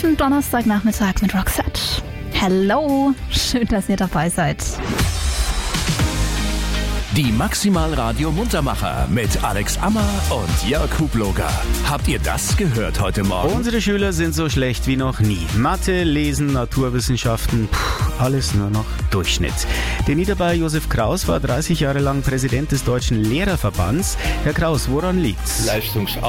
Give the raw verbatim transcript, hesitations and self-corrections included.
frischen Donnerstagnachmittag mit Roxette. Hello, schön, dass ihr dabei seid. Die Maximal Radio Muntermacher mit Alex Ammer und Jörg Hubloger. Habt ihr das gehört heute Morgen? Unsere Schüler sind so schlecht wie noch nie. Mathe, Lesen, Naturwissenschaften, puh, alles nur noch Durchschnitt. Der Niederbayer Josef Kraus war dreißig Jahre lang Präsident des Deutschen Lehrerverbands. Herr Kraus, woran liegt's? Leistungs